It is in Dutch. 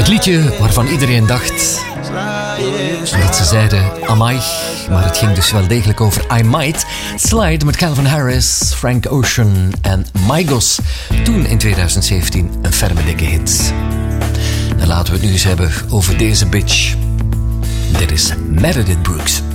liedje waarvan iedereen dacht dat ze zeiden amai, maar het ging dus wel degelijk over I Might. Slide met Calvin Harris, Frank Ocean en Migos. Toen in 2017 een ferme dikke hit. Dan laten we het nu eens hebben over deze bitch. Dit is Meredith Brooks.